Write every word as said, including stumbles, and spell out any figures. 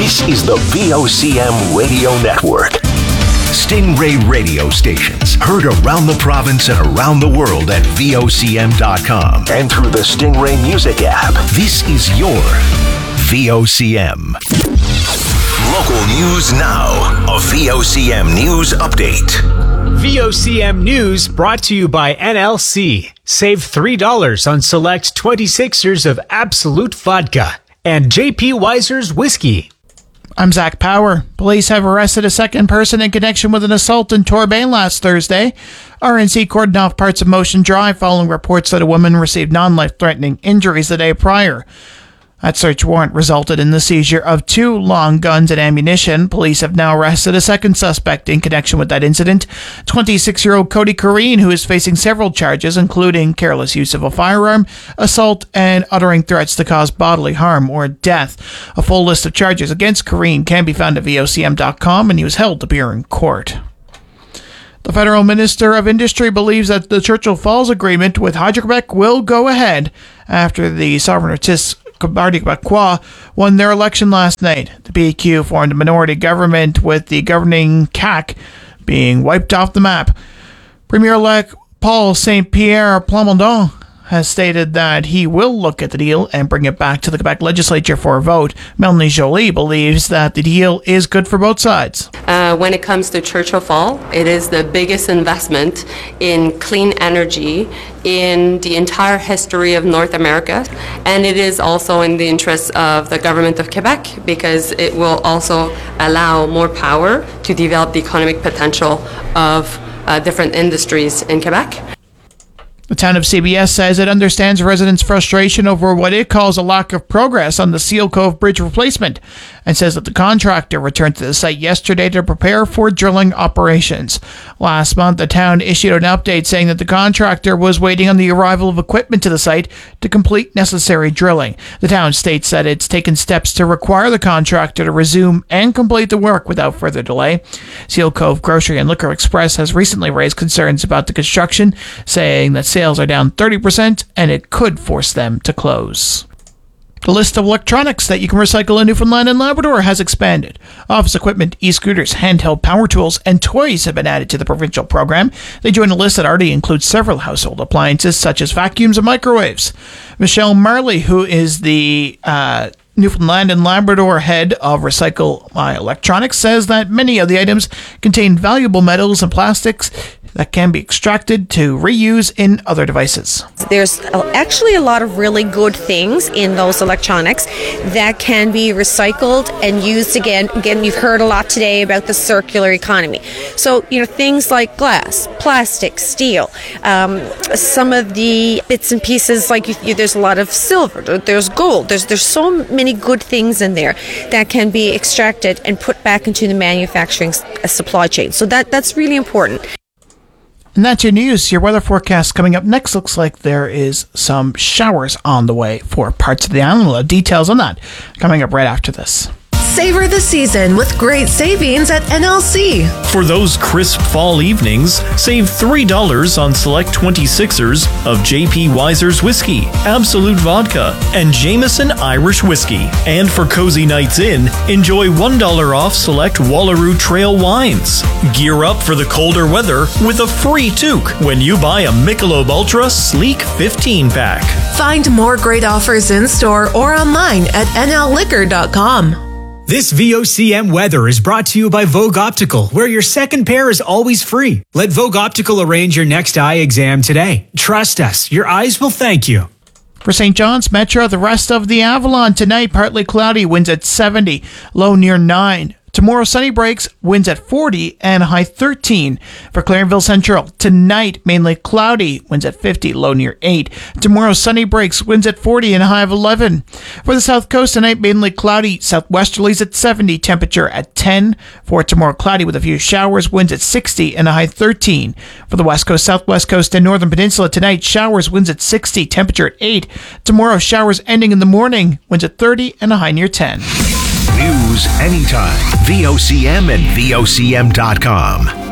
This is the V O C M Radio Network. Stingray radio stations heard around the province and around the world at V O C M dot com and through the Stingray Music app. This is your V O C M. Local news now. A V O C M News Update. V O C M News brought to you by N L C. Save three dollars on select twenty-sixers of Absolute Vodka and J P Weiser's Whiskey. I'm Zach Power. Police have arrested a second person in connection with an assault in Torbay last Thursday. R N C cordoned off parts of Motion Drive following reports that a woman received non-life-threatening injuries the day prior. That search warrant resulted in the seizure of two long guns and ammunition. Police have now arrested a second suspect in connection with that incident, twenty-six-year-old Cody Kareen, who is facing several charges, including careless use of a firearm, assault, and uttering threats to cause bodily harm or death. A full list of charges against Kareen can be found at V O C M dot com, and he was held to appear in court. The Federal Minister of Industry believes that the Churchill Falls Agreement with Hydro-Quebec will go ahead after the Souverainist Parti Québécois won their election last night. The P Q formed a minority government with the governing C A Q being wiped off the map. Premier-elect Paul Saint Pierre Plamondon has stated that he will look at the deal and bring it back to the Quebec legislature for a vote. Melanie Joly believes that the deal is good for both sides. Uh, when it comes to Churchill Fall, it is the biggest investment in clean energy in the entire history of North America, and it is also in the interest of the government of Quebec because it will also allow more power to develop the economic potential of uh, different industries in Quebec. The town of C B S says it understands residents' frustration over what it calls a lack of progress on the Seal Cove Bridge replacement and says that the contractor returned to the site yesterday to prepare for drilling operations. Last month, the town issued an update saying that the contractor was waiting on the arrival of equipment to the site to complete necessary drilling. The town states that it's taken steps to require the contractor to resume and complete the work without further delay. Seal Cove Grocery and Liquor Express has recently raised concerns about the construction, saying that sales are down thirty percent and it could force them to close. The list of electronics that you can recycle in Newfoundland and Labrador has expanded. Office equipment, e-scooters, handheld power tools, and toys have been added to the provincial program. They join a list that already includes several household appliances such as vacuums and microwaves. Michelle Marley, who is the uh, Newfoundland and Labrador head of Recycle My Electronics, says that many of the items contain valuable metals and plastics that can be extracted to reuse in other devices. There's actually a lot of really good things in those electronics that can be recycled and used again. Again, you've heard a lot today about the circular economy. So, you know, things like glass, plastic, steel, um, some of the bits and pieces, like you, you, there's a lot of silver, there's gold, there's, there's so many good things in there that can be extracted and put back into the manufacturing supply chain. So that, that's really important. And that's your news. Your weather forecast coming up next. Looks like there is some showers on the way for parts of the island. We'll have details on that coming up right after this. Savor the season with great savings at N L C. For those crisp fall evenings, save three dollars on select twenty-sixers of J P Weiser's Whiskey, Absolute Vodka, and Jameson Irish Whiskey. And for cozy nights in, enjoy one dollar off select Wallaroo Trail wines. Gear up for the colder weather with a free toque when you buy a Michelob Ultra Sleek fifteen pack. Find more great offers in store or online at N L liquor dot com. This V O C M weather is brought to you by Vogue Optical, where your second pair is always free. Let Vogue Optical arrange your next eye exam today. Trust us, your eyes will thank you. For Saint John's Metro, the rest of the Avalon tonight, partly cloudy, winds at seventy, low near nine. Tomorrow, sunny breaks, winds at forty and a high thirteen. For Clarenville Central, tonight, mainly cloudy, winds at fifty, low near eight. Tomorrow, sunny breaks, winds at forty and a high of eleven. For the South Coast, tonight, mainly cloudy, southwesterlies at seventy, temperature at ten. For tomorrow, cloudy with a few showers, winds at sixty and a high thirteen. For the West Coast, Southwest Coast, and Northern Peninsula, tonight, showers, winds at sixty, temperature at eight. Tomorrow, showers ending in the morning, winds at thirty and a high near ten. News anytime. V O C M and V O C M dot com.